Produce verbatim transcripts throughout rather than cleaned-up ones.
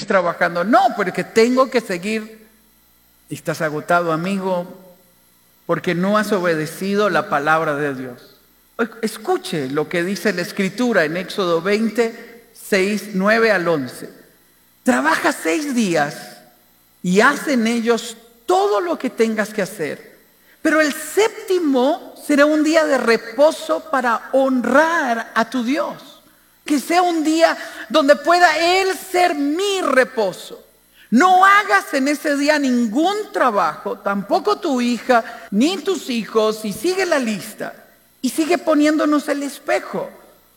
trabajando. No, porque tengo que seguir. Estás agotado, amigo, porque no has obedecido la palabra de Dios. Escuche lo que dice la Escritura en Éxodo veinte, seis, nueve al once. Trabaja seis días y haz en ellos todo lo que tengas que hacer. Pero el séptimo será un día de reposo para honrar a tu Dios. Que sea un día donde pueda Él ser mi reposo. No hagas en ese día ningún trabajo, tampoco tu hija, ni tus hijos, y sigue la lista. Y sigue poniéndonos el espejo.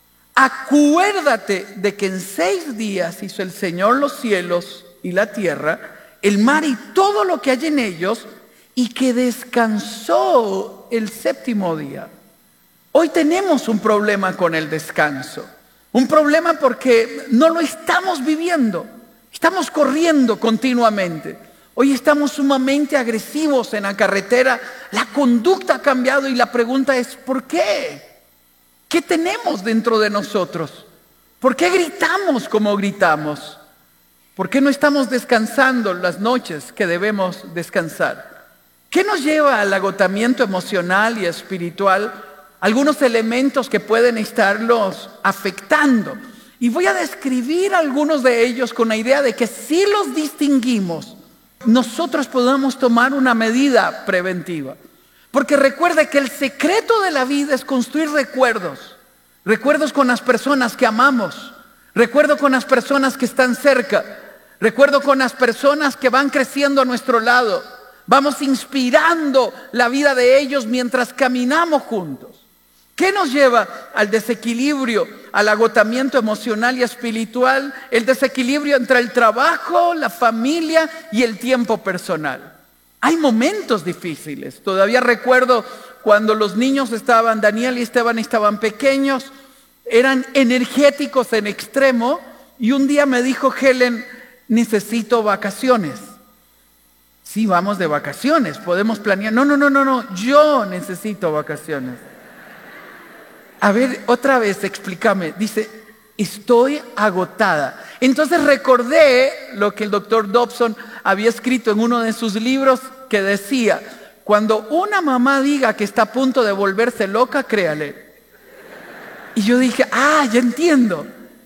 Acuérdate de que en seis días hizo el Señor los cielos y la tierra, el mar y todo lo que hay en ellos, y que descansó el séptimo día. Hoy tenemos un problema con el descanso. Un problema porque no lo estamos viviendo. Estamos corriendo continuamente. Hoy estamos sumamente agresivos en la carretera. La conducta ha cambiado y la pregunta es ¿por qué? ¿Qué tenemos dentro de nosotros? ¿Por qué gritamos como gritamos? ¿Por qué no estamos descansando las noches que debemos descansar? ¿Qué nos lleva al agotamiento emocional y espiritual? Algunos elementos que pueden estarlos afectando. Y voy a describir algunos de ellos con la idea de que si los distinguimos, nosotros podamos tomar una medida preventiva. Porque recuerde que el secreto de la vida es construir recuerdos. Recuerdos con las personas que amamos. Recuerdo con las personas que están cerca. Recuerdo con las personas que van creciendo a nuestro lado. Vamos inspirando la vida de ellos mientras caminamos juntos. ¿Qué nos lleva al desequilibrio, al agotamiento emocional y espiritual? El desequilibrio entre el trabajo, la familia y el tiempo personal. Hay momentos difíciles. Todavía recuerdo cuando los niños estaban, Daniel y Esteban estaban pequeños, eran energéticos en extremo, y un día me dijo Helen, necesito vacaciones. Sí, vamos de vacaciones, podemos planear. No, no, no, no, no, yo necesito vacaciones. A ver, otra vez, explícame. Dice, estoy agotada. Entonces recordé lo que el doctor Dobson había escrito en uno de sus libros que decía, cuando una mamá diga que está a punto de volverse loca, créale. Y yo dije, ah, ya entiendo.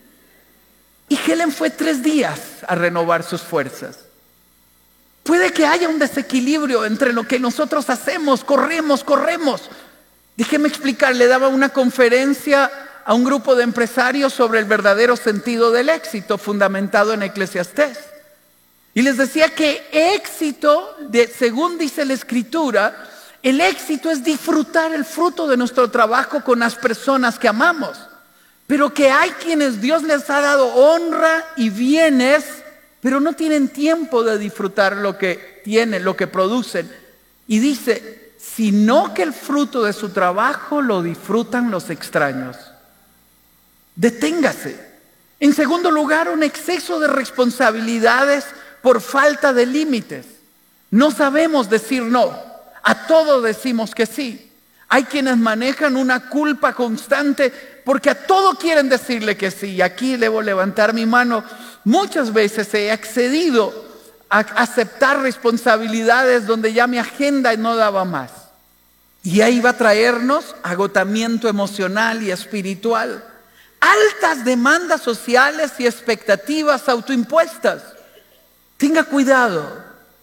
Y Helen fue tres días a renovar sus fuerzas. Puede que haya un desequilibrio entre lo que nosotros hacemos, corremos, corremos. Déjeme explicar, le daba una conferencia a un grupo de empresarios sobre el verdadero sentido del éxito, fundamentado en Eclesiastés. Y les decía que éxito, de, según dice la Escritura, el éxito es disfrutar el fruto de nuestro trabajo con las personas que amamos. Pero que hay quienes Dios les ha dado honra y bienes, pero no tienen tiempo de disfrutar lo que tienen, lo que producen. Y dice, sino que el fruto de su trabajo lo disfrutan los extraños. Deténgase. En segundo lugar, un exceso de responsabilidades por falta de límites. No sabemos decir no. A todo decimos que sí. Hay quienes manejan una culpa constante porque a todo quieren decirle que sí. Y aquí debo levantar mi mano. Muchas veces he accedido a aceptar responsabilidades donde ya mi agenda no daba más. Y ahí va a traernos agotamiento emocional y espiritual. Altas demandas sociales y expectativas autoimpuestas. Tenga cuidado.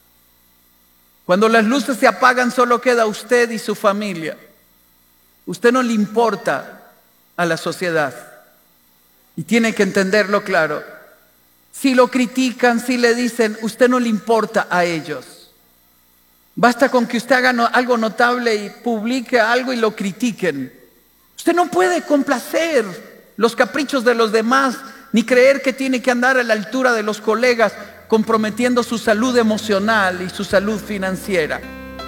Cuando las luces se apagan, solo queda usted y su familia. Usted no le importa a la sociedad. Y tiene que entenderlo claro. Si lo critican, si le dicen, usted no le importa a ellos. Basta con que usted haga algo notable y publique algo y lo critiquen. Usted no puede complacer los caprichos de los demás, ni creer que tiene que andar a la altura de los colegas, comprometiendo su salud emocional y su salud financiera.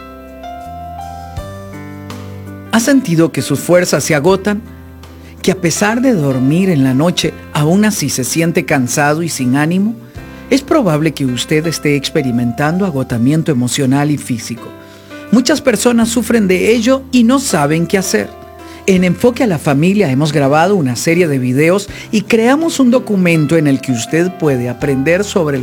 ¿Ha sentido que sus fuerzas se agotan? ¿Que a pesar de dormir en la noche, aún así se siente cansado y sin ánimo? Es probable que usted esté experimentando agotamiento emocional y físico. Muchas personas sufren de ello y no saben qué hacer. En Enfoque a la Familia hemos grabado una serie de videos y creamos un documento en el que usted puede aprender sobre